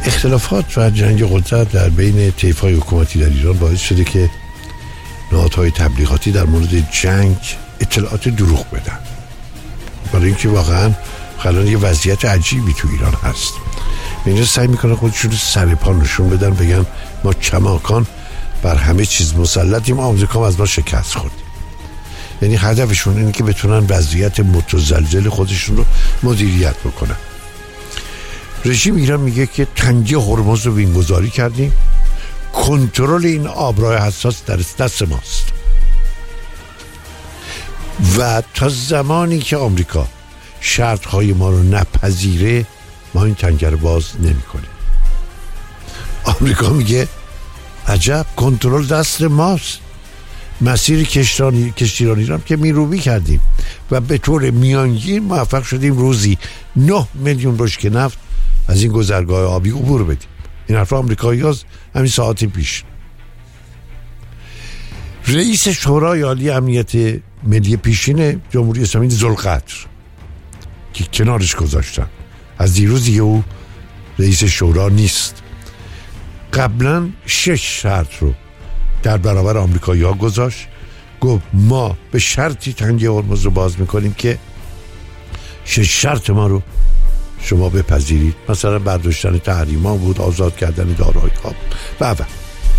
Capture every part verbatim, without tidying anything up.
اختلافات و جنگ قدرت در بین طیف‌های حکومتی در ایران باعث شده که نهادهای تبلیغاتی در مورد جنگ اطلاعات دروغ بدن، برای اینکه واقعا الان یه وضعیت عجیبی تو ایران هست. اینجا سعی میکنن خودشون رو سر پا نشون بدن، بگن ما کماکان بر همه چیز مسلطیم، آمریکا از ما شکست خورد. یعنی هدفشون اینه که بتونن وضعیت متزلزل خودشون رو مدیریت بکنن. رژیم ایران میگه که تنگی هرمز رو وینگذاری کردیم، کنترل این آبراه حساس در دست ماست و تا زمانی که آمریکا شرطهای ما رو نپذیره ما این تنگه رو باز نمی کنیم. آمریکا میگه عجب، کنترل دست ماست، مسیر کشتیرانی کشتیرانی رو که میروبی کردیم و به طور میانگین موفق شدیم روزی نه میلیون بشکه نفت از این گذرگاه آبی عبور بدیم. این حرف آمریکایی هست همین ساعت پیش. رئیس شورای عالی امنیت ملی پیشین جمهوری اسلامی ذوالقدر که کنارش گذاشتن، از دیروز دیگه او رئیس شورا نیست، قبلا شش شرط رو در برابر آمریکایی ها گذاشت. گفت ما به شرطی تنگی هرمز رو باز میکنیم که شش شرط ما رو شما بپذیرید. مثلا برداشتن تحریما بود، آزاد کردن دارایی ها و و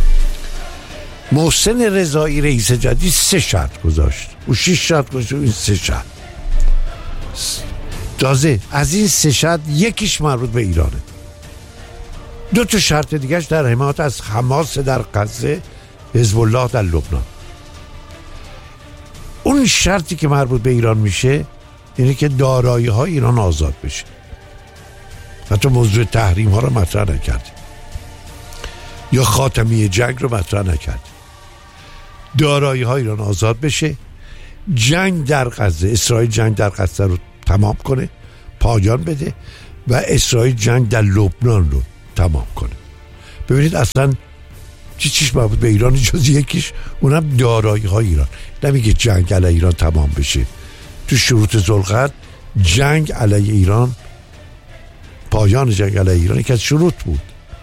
محسن رضایی رئیس جدید سه شرط گذاشت، او شش شرط گذاشت، این سه شرط. تازه از این سه شرط یکیش مربوط به ایرانه، دو تا شرط دیگهش در حمایت از حماس در غزه، حزب الله در لبنان. اون شرطی که مربوط به ایران میشه اینه که دارایی های ایران آزاد بشه. حتی موضوع تحریم ها رو مطرح نکرد یا خاتمه جنگ رو مطرح نکرد. دارایی های ایران آزاد بشه، جنگ در غزه، اسرائیل جنگ در غزه رو تمام کنه، پایان بده و اسرائیل جنگ در لبنان رو تمام کنه. ببینید اصلا چی چیش مربوط به ایران جز یکیش، اونم دارایی های ایران. نمیگه جنگ علیه ایران تمام بشه. تو شروط ذوالقدر جنگ علیه ایران، پایان جنگ علیه ایران یک از شروط بود.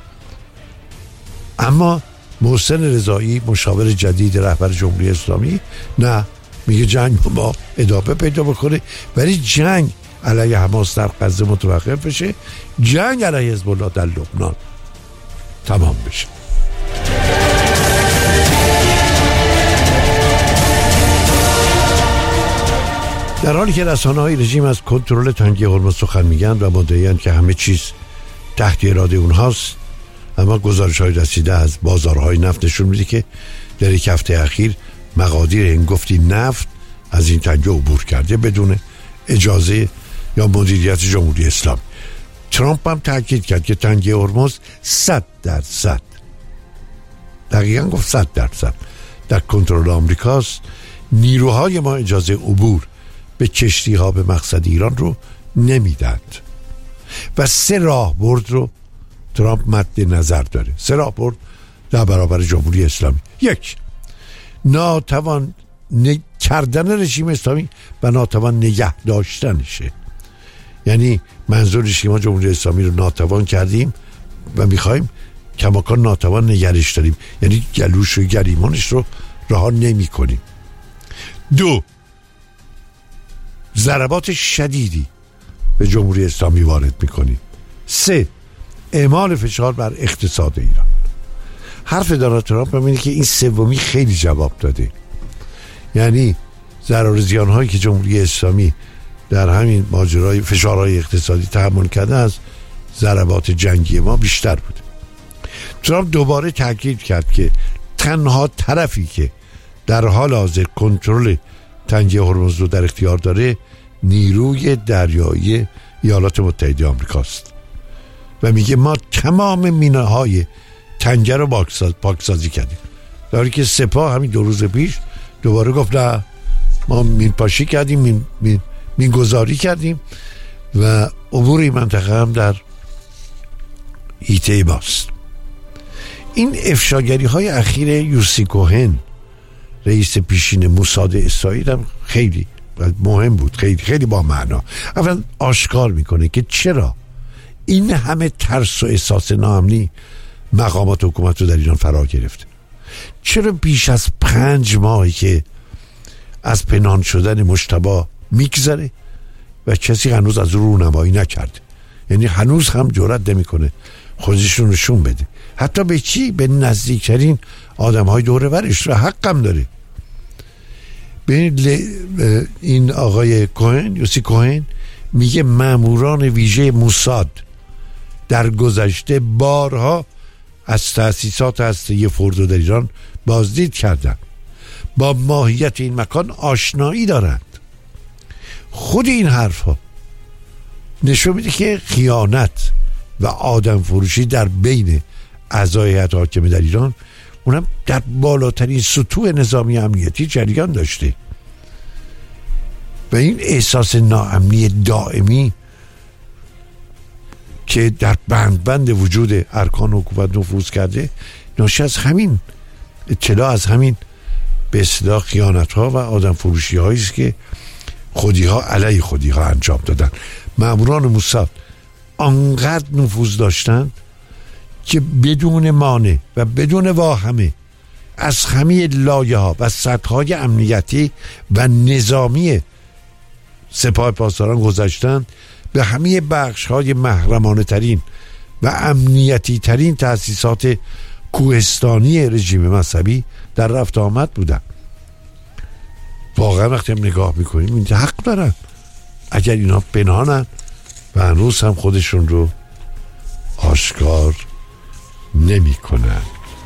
اما محسن رضایی مشاور جدید رهبر جمهوری اسلامی نه، میگه جنگ با ادامه پیدا بکنه، ولی جنگ علیه حماس در غزه متوقف بشه، جنگ علیه حزب الله در لبنان تمام بشه. در حالی که رسانه‌های رژیم از کنترل تنگی هرمز سخن میگن و مدعی‌اند که همه چیز تحت اراده اونهاست، اما گزارش‌های رسیده از بازارهای نفت نشون میده که در یک هفته اخیر مقادیر هنگفتی نفت از این تنگه عبور کرده بدون اجازه یا مدیریت جمهوری اسلامی. ترامپ هم تاکید کرد که تنگه هرمز صد درصد، دقیقاً گفت صد درصد در کنترل آمریکاست. نیروهای ما اجازه عبور به کشتی ها به مقصد ایران رو نمیدند و سه راهبرد رو ترامپ مد نظر داره. سه راهبرد در برابر جمهوری اسلامی: یک، ناتوان ن... کردن رژیم اسلامی و ناتوان نگه داشتنشه. یعنی منظورش که ما جمهوری اسلامی رو ناتوان کردیم و میخوایم کماکان ناتوان نگرش داریم، یعنی گلوش و گریمانش رو رها نمی کنیم. دو، ضربات شدیدی به جمهوری اسلامی وارد میکنیم. سه، اعمال فشار بر اقتصاد ایران. حرف دونالد ترامپ اینه که این سومی خیلی جواب داده، یعنی ضرر زیان هایی که جمهوری اسلامی در همین ماجرای فشارهای اقتصادی تحمل کرده از ضربات جنگی ما بیشتر بود. ترامپ دوباره تاکید کرد که تنها طرفی که در حال حاضر کنترل تنگه هرمز رو در اختیار داره نیروی دریایی ایالات متحده آمریکاست و میگه ما تمام میناهای تنگه رو پاکسازی کردیم، در حالی که سپاه همین دو روز پیش دوباره گفت نه ما مین پاشی کردیم، مین, مین, مین گذاری کردیم و عبور این منطقه هم در حیطه ماست. این افشاگری های اخیر یوسی کوهن رئیس پیشین موساد اسرائیل هم خیلی مهم بود، خیلی خیلی با معنا. اول آشکار میکنه که چرا این همه ترس و احساس ناامنی مقامات حکومت رو در ایران فرا گرفته؟ چرا بیش از پنج ماهی که از پنهان شدن مجتبی میگذره و کسی هنوز از رو رونمایی نکرده؟ یعنی هنوز هم جرئت نمیکنه خودشون نشون بده، حتی به چی؟ به نزدیکترین آدم های دوره ورش. و حقم داره. به این آقای کوهن، یوسی کوهن، میگه ماموران ویژه موساد در گذشته بارها از تأسیسات هسته‌ای فوردو در ایران بازدید کردند، با ماهیت این مکان آشنایی دارند. خود این حرف ها نشون میده که خیانت و آدم فروشی در بین اعضای هیئت حاکمه در ایران، اونم در بالاترین سطوح نظامی امنیتی جریان داشته. و این احساس ناامنی دائمی که در بند بند وجود ارکان حکومت نفوذ کرده، ناشی از همین اطلاع از همین به اصطلاح خیانت ها و آدم فروشی هایی است که خودی ها علیه خودی ها انجام دادن. ماموران موساد آنقدر نفوذ داشتند که بدون مانع و بدون واهمه از همه لایه ها و سطح های امنیتی و نظامی سپاه پاسداران گذاشتند به همه بخش های محرمانه ترین و امنیتی ترین تأسیسات کوهستانی رژیم مذهبی در رفت آمد بودن. واقعا وقتی هم نگاه میکنیم این حق دارن اگر اینا پنهانن و هنوز هم خودشون رو آشکار نمی کنن.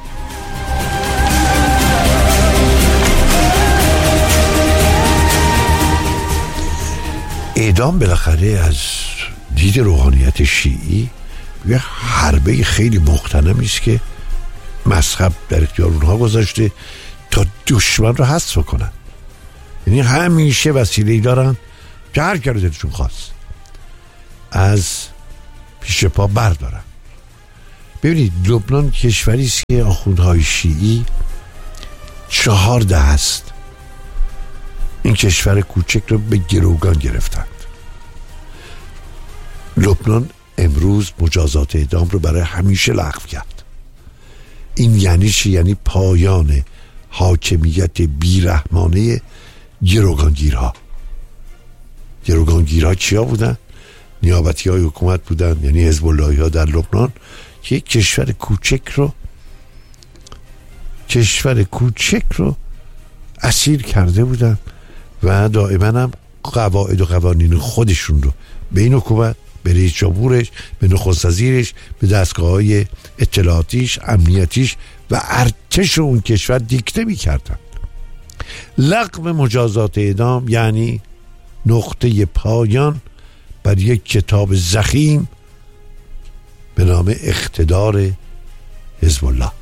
اعدام بالاخره از دید روحانیت شیعی یه حربه خیلی مختنمی است که مذهب در اختیار اونها گذاشته تا دشمن رو حذف کنن. یعنی همیشه وسیله‌ای دارن که هر کی رو دلشون خواست از پیش پا بردارن. ببینید لبنان کشوری است که آخوندهای شیعی چهار ده است. این کشور کوچک رو به گروگان گرفتند. لبنان امروز مجازات اعدام رو برای همیشه لغو کرد. این یعنی چی؟ یعنی پایان حاکمیت بیرحمانه گروگانگیرها. گروگانگیرها چیا بودن؟ نیابتی های حکومت بودن، یعنی حزب اللهی ها در لبنان که یک کشور کوچک رو کشور کوچک رو اسیر کرده بودن و دائما هم قواعد و قوانین خودشون رو به این حکومت، به رئیس جمهورش، به نخست وزیرش، به دستگاه‌های اطلاعاتیش، امنیتیش و ارتش اون کشور دیکته می‌کردن. لغو مجازات اعدام یعنی نقطه پایان بر یک کتاب ضخیم به نام اقتدار حزب الله.